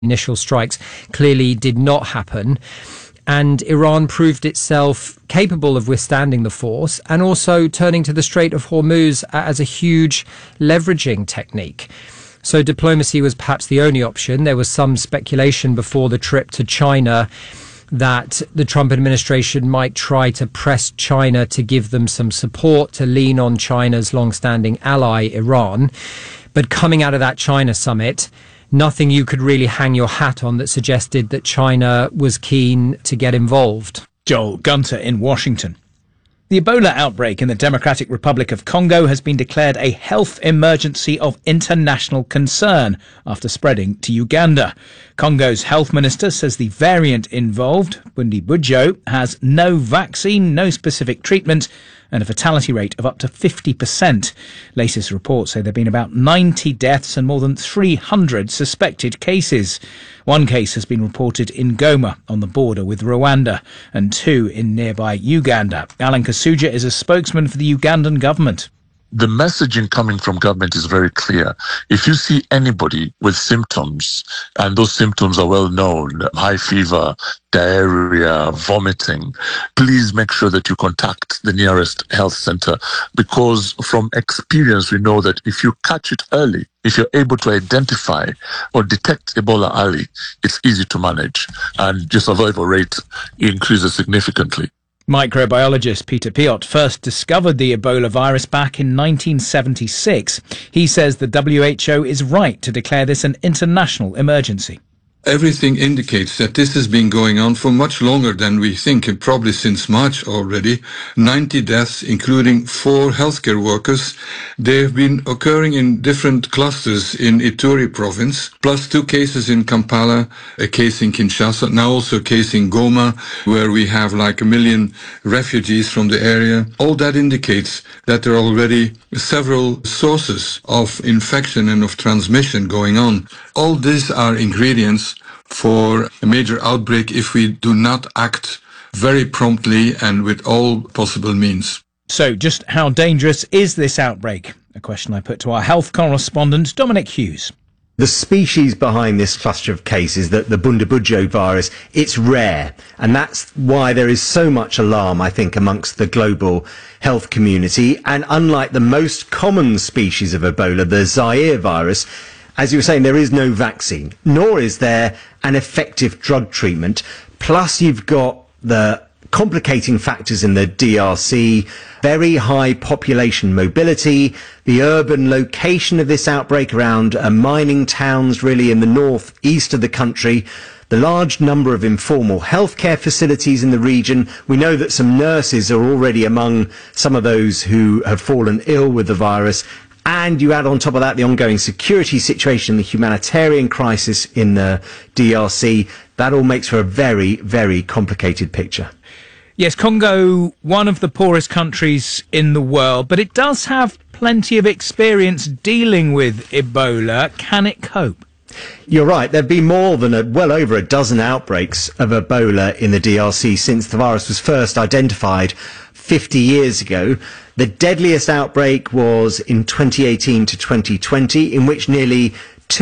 initial strikes clearly did not happen. And Iran proved itself capable of withstanding the force and also turning to the Strait of Hormuz as a huge leveraging technique. So diplomacy was perhaps the only option. There was some speculation before the trip to China that the Trump administration might try to press China to give them some support, to lean on China's long-standing ally, Iran. But coming out of that China summit, nothing you could really hang your hat on that suggested that China was keen to get involved. Joel Gunter in Washington. The Ebola outbreak in the Democratic Republic of Congo has been declared a health emergency of international concern after spreading to Uganda. Congo's health minister says the variant involved, Bundibugyo, has no vaccine, no specific treatment, and a fatality rate of up to 50%. Latest reports say there have been about 90 deaths and more than 300 suspected cases. One case has been reported in Goma on the border with Rwanda and 2 in nearby Uganda. Alan Kasuja is a spokesman for the Ugandan government. The messaging coming from government is very clear. If you see anybody with symptoms, and those symptoms are well known, high fever, diarrhea, vomiting, please make sure that you contact the nearest health center, because from experience we know that if you catch it early, if you're able to identify or detect Ebola early, it's easy to manage and your survival rate increases significantly. Microbiologist Peter Piot first discovered the Ebola virus back in 1976. He says the WHO is right to declare this an international emergency. Everything indicates that this has been going on for much longer than we think, and probably since March already. 90 deaths, including 4 healthcare workers. They have been occurring in different clusters in Ituri province, plus 2 cases in Kampala, a case in Kinshasa, now also a case in Goma, where we have like 1 million refugees from the area. All that indicates that there are already several sources of infection and of transmission going on. All these are ingredients for a major outbreak if we do not act very promptly and with all possible means. So just how dangerous is this outbreak? A question I put to our health correspondent, Dominic Hughes. The species behind this cluster of cases, the Bundibugyo virus, it's rare. And that's why there is so much alarm, I think, amongst the global health community. And unlike the most common species of Ebola, the Zaire virus, as you were saying, there is no vaccine, nor is there an effective drug treatment. Plus, you've got the complicating factors in the DRC, very high population mobility, the urban location of this outbreak around mining towns really in the northeast of the country, the large number of informal healthcare facilities in the region. We know that some nurses are already among some of those who have fallen ill with the virus. And you add on top of that the ongoing security situation, the humanitarian crisis in the DRC. That all makes for a very, very complicated picture. Yes, Congo, one of the poorest countries in the world, but it does have plenty of experience dealing with Ebola. Can it cope? You're right. There have been more than well over a dozen outbreaks of Ebola in the DRC since the virus was first identified 50 years ago. The deadliest outbreak was in 2018 to 2020, in which nearly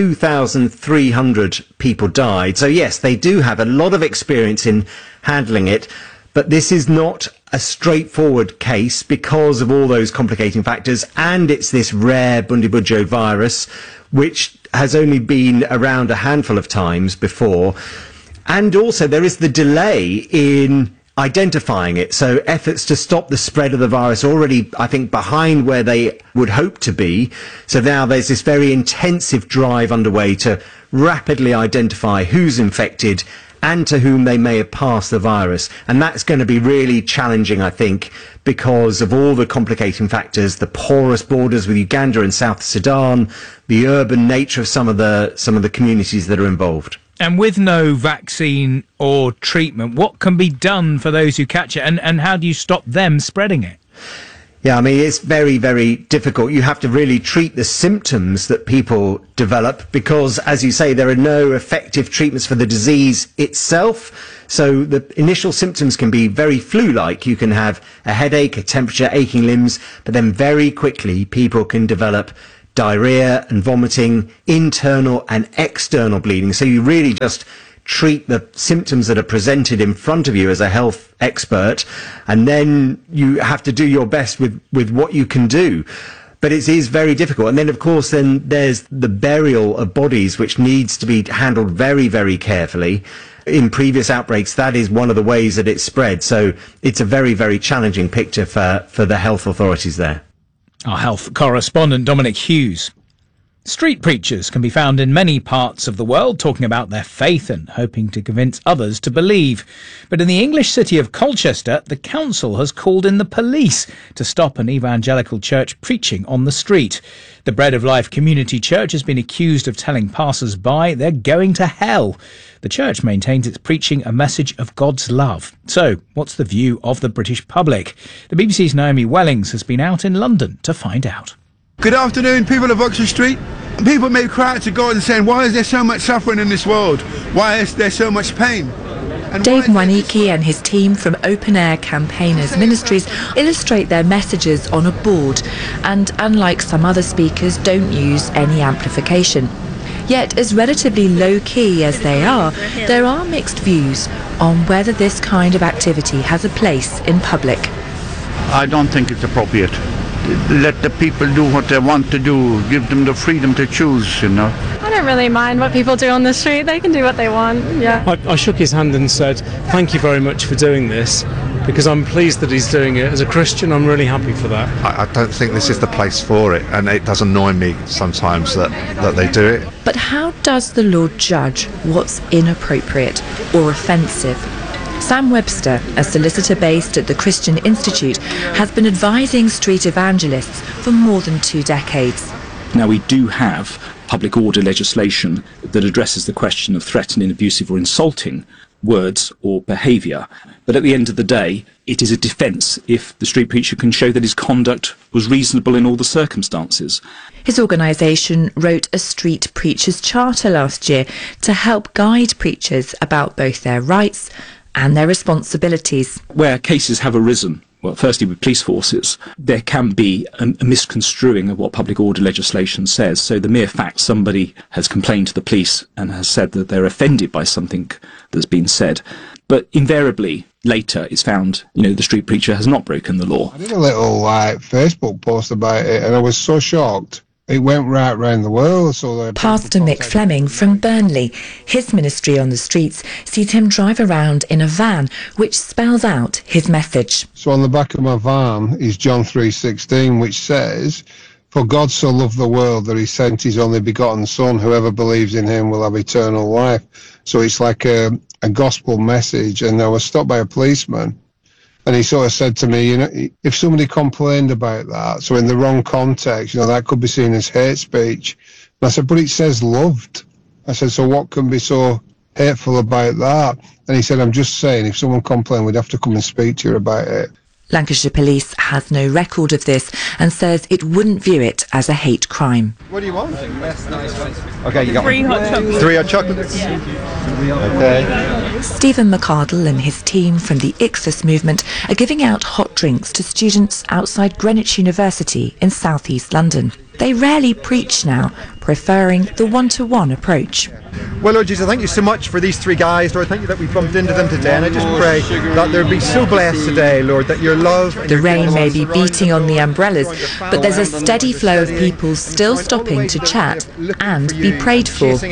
2,300 people died. So yes, they do have a lot of experience in handling it, but this is not a straightforward case because of all those complicating factors, and it's this rare Bundibugyo virus, which has only been around a handful of times before. And also there is the delay in identifying it. So efforts to stop the spread of the virus already, I think, behind where they would hope to be. So now there's this very intensive drive underway to rapidly identify who's infected and to whom they may have passed the virus. And that's going to be really challenging, I think, because of all the complicating factors, the porous borders with Uganda and South Sudan, the urban nature of some of the communities that are involved. And with no vaccine or treatment, what can be done for those who catch it, and how do you stop them spreading it? Yeah, I mean, it's very, very difficult. You have to really treat the symptoms that people develop because, as you say, there are no effective treatments for the disease itself. So the initial symptoms can be very flu-like. You can have a headache, a temperature, aching limbs, but then very quickly people can develop diarrhea and vomiting, internal and external bleeding. So you really just treat the symptoms that are presented in front of you as a health expert, and then you have to do your best with what you can do. But it is very difficult. And then, of course, then there's the burial of bodies, which needs to be handled very, very carefully. In previous outbreaks, that is one of the ways that it's spread. So it's a very, very challenging picture for the health authorities there. Our health correspondent, Dominic Hughes. Street preachers can be found in many parts of the world talking about their faith and hoping to convince others to believe. But in the English city of Colchester, the council has called in the police to stop an evangelical church preaching on the street. The Bread of Life Community Church has been accused of telling passers-by they're going to hell. The church maintains it's preaching a message of God's love. So, what's the view of the British public? The BBC's Naomi Wellings has been out in London to find out. Good afternoon, people of Oxford Street. People may cry out to God and saying, why is there so much suffering in this world? Why is there so much pain? And Dave Mwaniki and his team from Open Air Campaigners Ministries illustrate their messages on a board and, unlike some other speakers, don't use any amplification. Yet, as relatively low-key as they are, there are mixed views on whether this kind of activity has a place in public. I don't think it's appropriate. Let the people do what they want to do. Give them the freedom to choose, you know. I don't really mind what people do on the street. They can do what they want, yeah. I shook his hand and said, thank you very much for doing this, because I'm pleased that he's doing it. As a Christian, I'm really happy for that. I don't think this is the place for it, and it does annoy me sometimes that they do it. But how does the Lord judge what's inappropriate or offensive? Sam Webster, a solicitor based at the Christian Institute, has been advising street evangelists for more than 2 decades. Now, we do have public order legislation that addresses the question of threatening, abusive or insulting words or behaviour. But at the end of the day, it is a defence if the street preacher can show that his conduct was reasonable in all the circumstances. His organisation wrote a street preachers' charter last year to help guide preachers about both their rights and their responsibilities. Where cases have arisen, well, firstly with police forces, there can be a misconstruing of what public order legislation says. So the mere fact somebody has complained to the police and has said that they're offended by something that's been said, but invariably later it's found, the street preacher has not broken the law. I did a little Facebook post about it and I was so shocked. It went right around the world. So Pastor Mick Fleming from Burnley, his ministry on the streets sees him drive around in a van which spells out his message. So on the back of my van is John 3:16, which says, "For God so loved the world that he sent his only begotten Son, whoever believes in him will have eternal life." So it's like a gospel message. And I was stopped by a policeman. And he sort of said to me, if somebody complained about that, so in the wrong context, that could be seen as hate speech. And I said, but it says loved. I said, so what can be so hateful about that? And he said, I'm just saying, if someone complained, we'd have to come and speak to you about it. Lancashire Police has no record of this and says it wouldn't view it as a hate crime. What do you want? Okay, you got 3 hot chocolates. 3 hot chocolates? Yeah. Okay. Stephen McArdle and his team from the Ichthus movement are giving out hot drinks to students outside Greenwich University in South East London. They rarely preach now, preferring the one-to-one approach. Well, Lord Jesus, thank you so much for these 3 guys, Lord. Thank you that we bumped into them today, and I just pray that they'll be so blessed today, Lord, that your love... The rain may be beating on the umbrellas, but there's a steady flow of people still stopping to chat and be prayed for. It's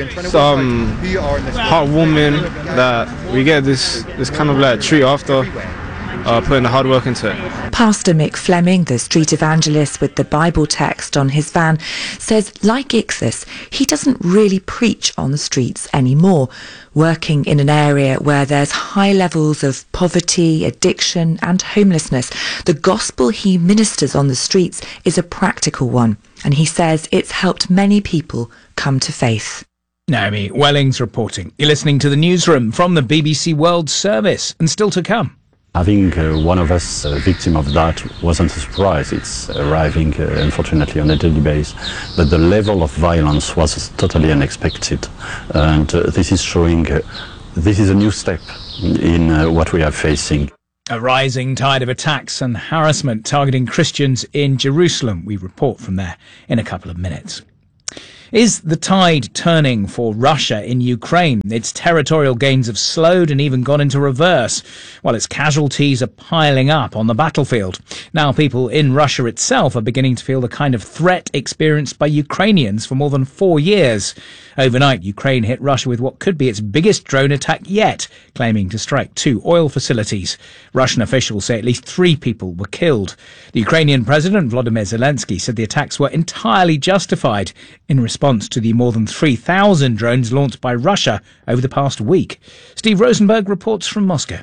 heartwarming that we get this kind of like treat after putting the hard work into it. Pastor Mick Fleming, the street evangelist with the Bible text on his van, says, like Ichthus, he doesn't really preach on the streets anymore, working in an area where there's high levels of poverty, addiction and homelessness. The gospel he ministers on the streets is a practical one, and he says it's helped many people come to faith. Naomi Wellings reporting. You're listening to the newsroom from the BBC World Service, and still to come. Having one of us a victim of that wasn't a surprise. It's arriving, unfortunately, on a daily basis. But the level of violence was totally unexpected. And this is showing this is a new step in what we are facing. A rising tide of attacks and harassment targeting Christians in Jerusalem. We report from there in a couple of minutes. Is the tide turning for Russia in Ukraine? Its territorial gains have slowed and even gone into reverse, while its casualties are piling up on the battlefield. Now people in Russia itself are beginning to feel the kind of threat experienced by Ukrainians for more than 4 years. Overnight, Ukraine hit Russia with what could be its biggest drone attack yet, claiming to strike 2 oil facilities. Russian officials say at least 3 people were killed. The Ukrainian President Volodymyr Zelensky said the attacks were entirely justified in response to the more than 3,000 drones launched by Russia over the past week. Steve Rosenberg reports from Moscow.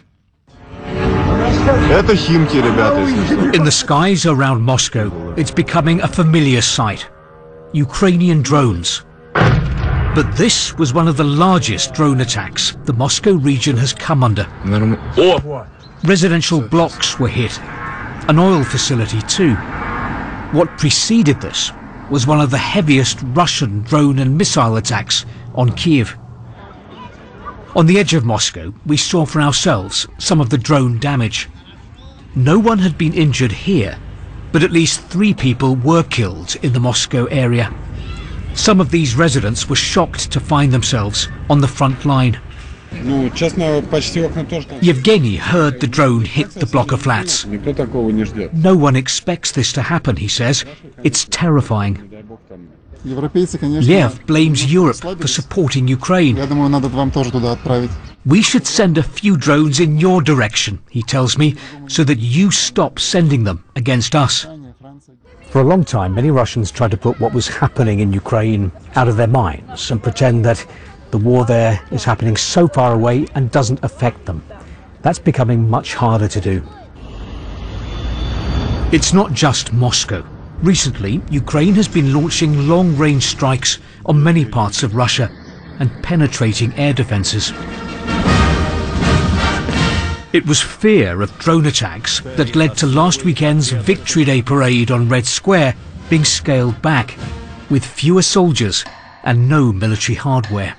In the skies around Moscow, it's becoming a familiar sight. Ukrainian drones. But this was one of the largest drone attacks the Moscow region has come under. Residential blocks were hit. An oil facility too. What preceded this was one of the heaviest Russian drone and missile attacks on Kiev. On the edge of Moscow, we saw for ourselves some of the drone damage. No one had been injured here, but at least 3 people were killed in the Moscow area. Some of these residents were shocked to find themselves on the front line. Yevgeny heard the drone hit the block of flats. No one expects this to happen, he says. It's terrifying. Lev blames Europe for supporting Ukraine. We should send a few drones in your direction, he tells me, so that you stop sending them against us. For a long time, many Russians tried to put what was happening in Ukraine out of their minds and pretend that the war there is happening so far away and doesn't affect them. That's becoming much harder to do. It's not just Moscow. Recently, Ukraine has been launching long-range strikes on many parts of Russia and penetrating air defences. It was fear of drone attacks that led to last weekend's Victory Day parade on Red Square being scaled back, with fewer soldiers and no military hardware.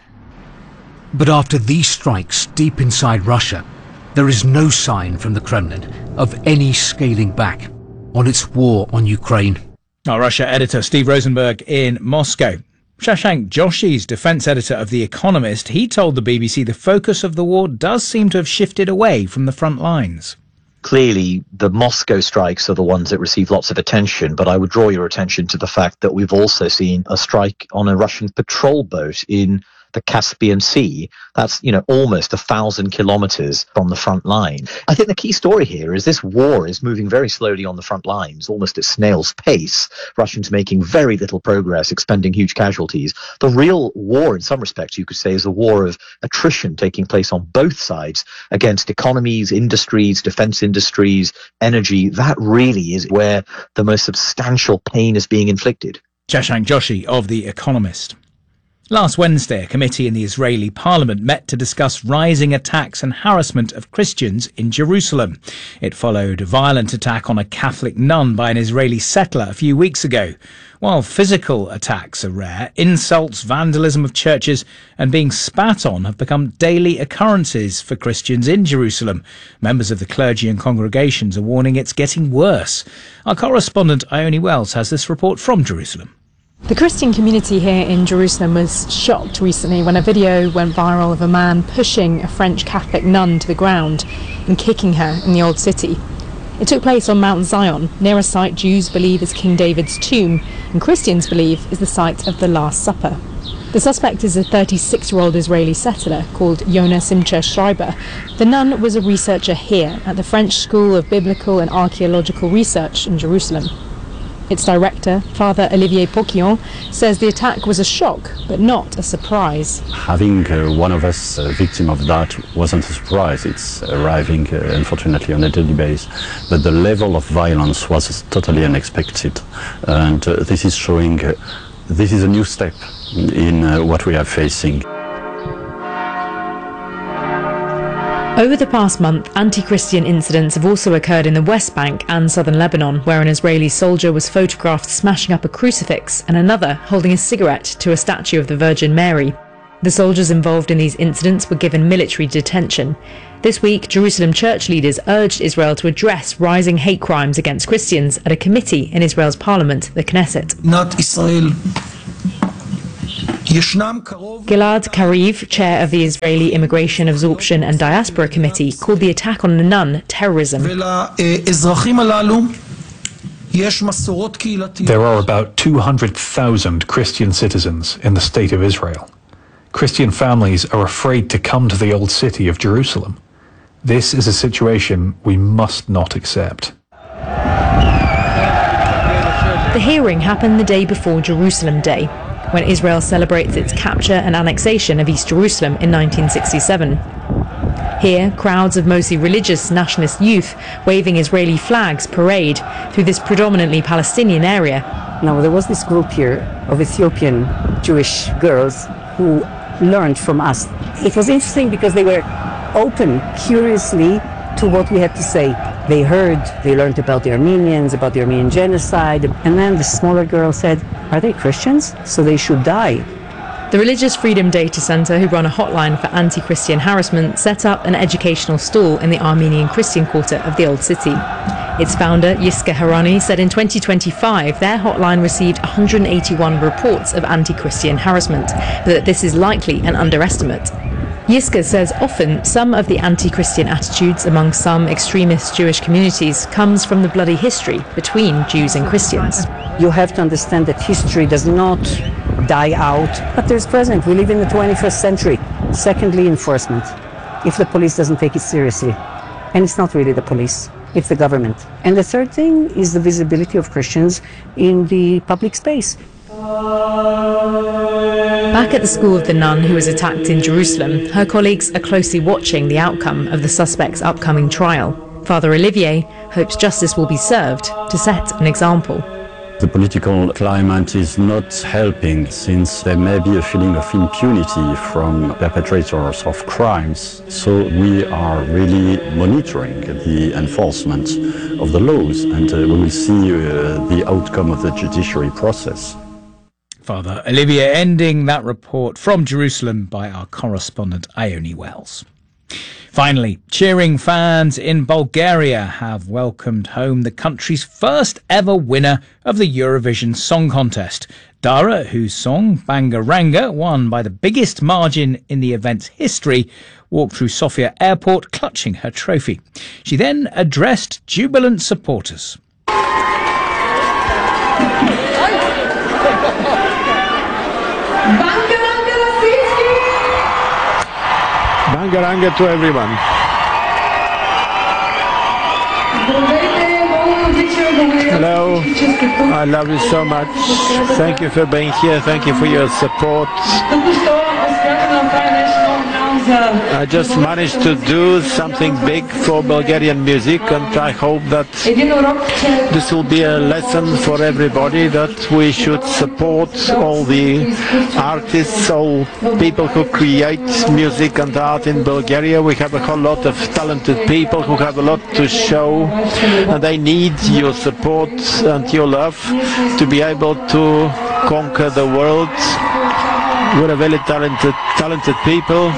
But after these strikes deep inside Russia, there is no sign from the Kremlin of any scaling back on its war on Ukraine. Our Russia editor Steve Rosenberg in Moscow. Shashank Joshi's defence editor of The Economist, he told the BBC the focus of the war does seem to have shifted away from the front lines. Clearly, the Moscow strikes are the ones that receive lots of attention, but I would draw your attention to the fact that we've also seen a strike on a Russian patrol boat in the Caspian Sea. That's, almost 1,000 kilometers from the front line. I think the key story here is this war is moving very slowly on the front lines, almost at snail's pace. Russians making very little progress, expending huge casualties. The real war, in some respects, you could say, is a war of attrition taking place on both sides against economies, industries, defense industries, energy. That really is where the most substantial pain is being inflicted. Shashank Joshi of The Economist. Last Wednesday, a committee in the Israeli parliament met to discuss rising attacks and harassment of Christians in Jerusalem. It followed a violent attack on a Catholic nun by an Israeli settler a few weeks ago. While physical attacks are rare, insults, vandalism of churches and being spat on have become daily occurrences for Christians in Jerusalem. Members of the clergy and congregations are warning it's getting worse. Our correspondent Ione Wells has this report from Jerusalem. The Christian community here in Jerusalem was shocked recently when a video went viral of a man pushing a French Catholic nun to the ground and kicking her in the Old City. It took place on Mount Zion, near a site Jews believe is King David's tomb and Christians believe is the site of the Last Supper. The suspect is a 36-year-old Israeli settler called Yona Simcha Schreiber. The nun was a researcher here at the French School of Biblical and Archaeological Research in Jerusalem. Its director, Father Olivier Poquillon, says the attack was a shock, but not a surprise. Having one of us a victim of that wasn't a surprise. It's arriving, unfortunately, on a daily basis. But the level of violence was totally unexpected. And this is showing this is a new step in what we are facing. Over the past month, anti-Christian incidents have also occurred in the West Bank and southern Lebanon, where an Israeli soldier was photographed smashing up a crucifix and another holding a cigarette to a statue of the Virgin Mary. The soldiers involved in these incidents were given military detention. This week, Jerusalem church leaders urged Israel to address rising hate crimes against Christians at a committee in Israel's parliament, the Knesset. Not Israel. Gilad Kariv, chair of the Israeli Immigration, Absorption and Diaspora Committee, called the attack on a nun terrorism. There are about 200,000 Christian citizens in the State of Israel. Christian families are afraid to come to the old city of Jerusalem. This is a situation we must not accept. The hearing happened the day before Jerusalem Day, when Israel celebrates its capture and annexation of East Jerusalem in 1967. Here, crowds of mostly religious nationalist youth waving Israeli flags parade through this predominantly Palestinian area. Now, there was this group here of Ethiopian Jewish girls who learned from us. It was interesting because they were open, curiously, to what we had to say. They learned about the Armenians, about the Armenian genocide, and then the smaller girl said, "Are they Christians? So they should die." The Religious Freedom Data Center, who run a hotline for anti-Christian harassment, set up an educational stall in the Armenian Christian quarter of the Old City. Its founder, Yiska Harani, said in 2025 their hotline received 181 reports of anti-Christian harassment, but that this is likely an underestimate. Yiska says often some of the anti-Christian attitudes among some extremist Jewish communities comes from the bloody history between Jews and Christians. You have to understand that history does not die out, but there's present. We live in the 21st century. Secondly, enforcement. If the police doesn't take it seriously, and it's not really the police, it's the government. And the third thing is the visibility of Christians in the public space. Back at the school of the nun who was attacked in Jerusalem, her colleagues are closely watching the outcome of the suspect's upcoming trial. Father Olivier hopes justice will be served to set an example. The political climate is not helping, since there may be a feeling of impunity from perpetrators of crimes. So we are really monitoring the enforcement of the laws, and we will see the outcome of the judiciary process. Father Olivier ending that report from Jerusalem by our correspondent Ione Wells. Finally, cheering fans in Bulgaria have welcomed home the country's first ever winner of the Eurovision Song Contest. Dara, whose song Bangaranga won by the biggest margin in the event's history, walked through Sofia Airport clutching her trophy. She then addressed jubilant supporters. Bangaranga to everyone. Hello, I love you so much. Thank you for being here. Thank you for your support. I just managed to do something big for Bulgarian music, and I hope that this will be a lesson for everybody, that we should support all the artists, all people who create music and art in Bulgaria. We have a whole lot of talented people who have a lot to show, and they need your support and your love to be able to conquer the world. We're a very talented people.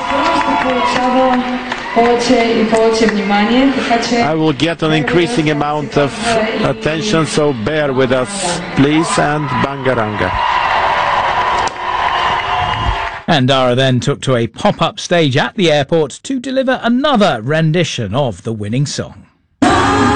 I will get an increasing amount of attention, so bear with us, please, and Bangaranga. And Dara then took to a pop-up stage at the airport to deliver another rendition of the winning song.